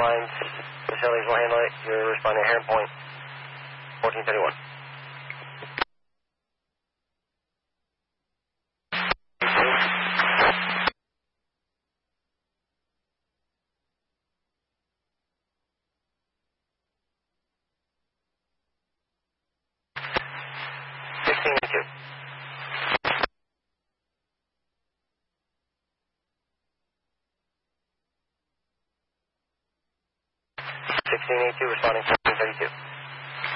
Airlines facilities will handle it. You're responding to Heron Point, 1431. Responding 1432.